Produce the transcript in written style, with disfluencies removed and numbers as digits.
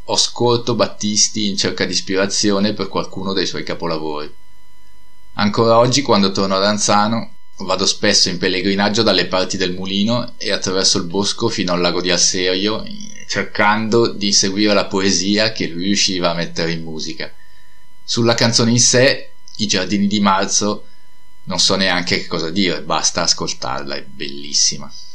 ho scorto Battisti in cerca di ispirazione per qualcuno dei suoi capolavori. Ancora oggi, quando torno a Ranzano, vado spesso in pellegrinaggio dalle parti del Mulino e attraverso il bosco fino al lago di Asserio, cercando di seguire la poesia che lui riusciva a mettere in musica. Sulla canzone in sé, I giardini di marzo, non so neanche che cosa dire, basta ascoltarla, è bellissima.